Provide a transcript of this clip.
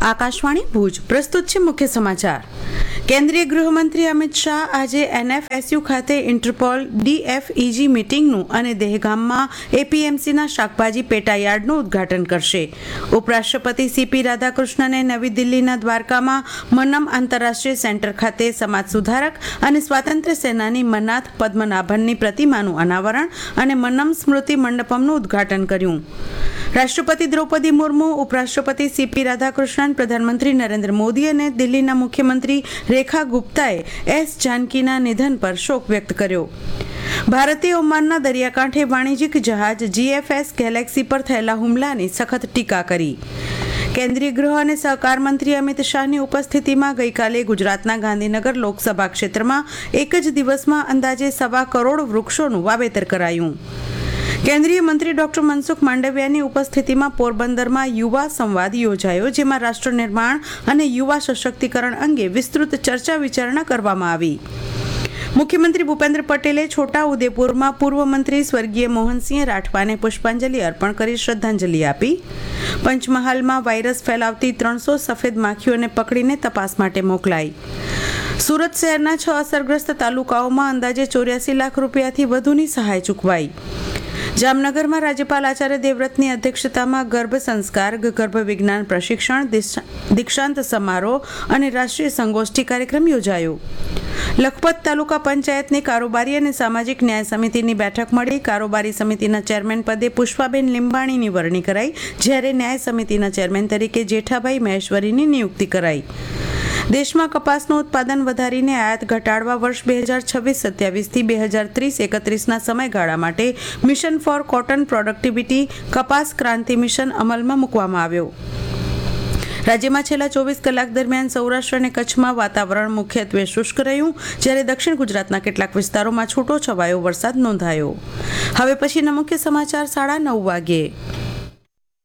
આકાશવાણી ભુજ પ્રસ્તુત છે મુખ્ય સમાચાર. કેન્દ્રીય ગૃહમંત્રી અમિત શાહ આજે NFSU ખાતે ઇન્ટરપોલ DFEG મીટિંગનું અને દહેગામમાં APMCના શાકભાજી પેટાયાર્ડનું ઉદ્ઘાટન કરશે. ઉપરાષ્ટ્રપતિ CP રાધાકૃષ્ણને નવી દિલ્હીના દ્વારકામાં મન્નમ આંતરરાષ્ટ્રીય સેન્ટર ખાતે સમાજ સુધારક અને સ્વાતંત્ર્ય સેનાની મન્નાથ પદ્મનાભનની પ્રતિમાનું અનાવરણ અને મન્નમ સ્મૃતિ મંડપમનું ઉદ્ઘાટન કર્યું. રાષ્ટ્રપતિ દ્રૌપદી મુર્મુ, ઉપરાષ્ટ્રપતિ CP રાધાકૃષ્ણન, પ્રધાનમંત્રી નરેન્દ્ર મોદી અને દિલ્હીના મુખ્યમંત્રી રેખા ગુપ્તાએ S. જાનકીના નિધન પર શોક વ્યક્ત કર્યો. ભારતે ઓમાનના દરિયાકાંઠે વાણિજ્યિક જહાજ GFS ગેલેક્સી પર થયેલા હુમલાની સખત ટીકા કરી. કેન્દ્રીય ગૃહ અને સહકાર મંત્રી અમિત શાહની ઉપસ્થિતિમાં ગઈકાલે ગુજરાતના ગાંધીનગર લોકસભા ક્ષેત્રમાં એક જ દિવસમાં અંદાજે 1.25 કરોડ વૃક્ષોનું વાવેતર કરાયું. કેન્દ્રીય મંત્રી ડોક્ટર મનસુખ માંડવિયાની ઉપસ્થિતિમાં પોરબંદરમાં યુવા સંવાદ યોજાયો, જેમાં રાષ્ટ્ર નિર્માણ અને યુવા સશક્તિકરણ અંગે વિસ્તૃત ચર્ચા વિચારણા કરવામાં આવી. મુખ્યમંત્રી ભૂપેન્દ્ર પટેલે છોટા ઉદેપુરમાં પૂર્વ મંત્રી સ્વર્ગીય મોહનસિંહ રાઠવાને પુષ્પાંજલિ અર્પણ કરી શ્રદ્ધાંજલિ આપી. પંચમહાલમાં વાયરસ ફેલાવતી 300 સફેદ માખીઓને પકડીને તપાસ માટે મોકલાઈ. સુરત શહેરના 6 અસરગ્રસ્ત તાલુકાઓમાં અંદાજે 84 લાખ રૂપિયાથી વધુની સહાય ચૂકવાઈ. જામનગરમાં રાજ્યપાલ આચાર્ય દેવવ્રતની અધ્યક્ષતામાં ગર્ભ સંસ્કાર, ગર્ભ વિજ્ઞાન પ્રશિક્ષણ, દીક્ષાંત સમારોહ અને રાષ્ટ્રીય સંગોષ્ઠી કાર્યક્રમ યોજાયો. લખપત તાલુકા પંચાયતની કારોબારી અને સામાજિક ન્યાય સમિતિની બેઠક મળી. કારોબારી સમિતિના ચેરમેન પદે પુષ્પાબેન લીંબાણીની વરણી કરાઈ, જ્યારે ન્યાય સમિતિના ચેરમેન તરીકે જેઠાભાઈ મહેશ્વરીની નિયુક્તિ કરાઈ. દેશમાં કપાસનું ઉત્પાદન વધારીને આયાત ઘટાડવા વર્ષ 2026-27થી 2030-31ના સમયગાળા માટે મિશન ફોર કોટન પ્રોડક્ટિવિટી કપાસ ક્રાંતિ મિશન અમલમાં મૂકવામાં આવ્યો. રાજ્યમાં છેલ્લા 24 કલાક દરમિયાન સૌરાષ્ટ્ર અને કચ્છમાં વાતાવરણ મુખ્યત્વે શુષ્ક રહ્યું, જ્યારે દક્ષિણ ગુજરાતના કેટલાક વિસ્તારોમાં છૂટો છવાયો વરસાદ નોંધાયો. હવે પછીના મુખ્ય સમાચાર 9:30 વાગ્યે.